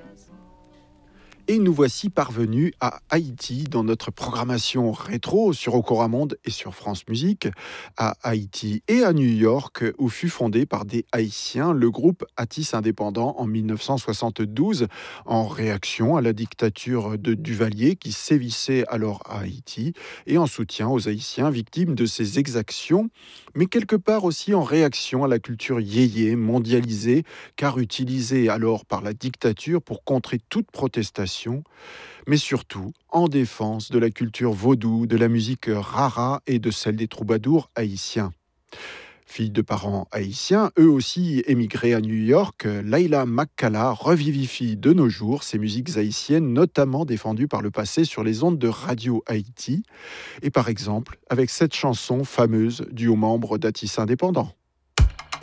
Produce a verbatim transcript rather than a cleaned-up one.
Et nous voici parvenus à Haïti dans notre programmation rétro sur Okora Monde et sur France Musique, à Haïti et à New York, où fut fondé par des Haïtiens le groupe Atis Indépendant en mille neuf cent soixante-douze, en réaction à la dictature de Duvalier qui sévissait alors à Haïti et en soutien aux Haïtiens victimes de ces exactions, mais quelque part aussi en réaction à la culture yéyé mondialisée, car utilisée alors par la dictature pour contrer toute protestation, mais surtout en défense de la culture vaudou, de la musique rara et de celle des troubadours haïtiens. Fille de parents haïtiens, eux aussi émigrés à New York, Laila Makkala revivifie de nos jours ces musiques haïtiennes, notamment défendues par le passé sur les ondes de Radio Haïti, et par exemple avec cette chanson fameuse due aux membres d'Atis Indépendant.